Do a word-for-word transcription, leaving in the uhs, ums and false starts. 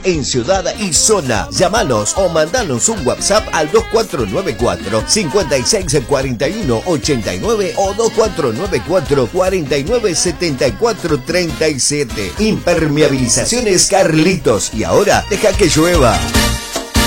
en ciudad y zona. Llámanos o mandanos un WhatsApp al dos cuatro nueve cuatro, cinco seis cuatro uno, ocho nueve o dos cuatro nueve cuatro, cuatro nueve siete cuatro tres siete. Impermeabilizaciones Carlitos. Y ahora deja que llueva.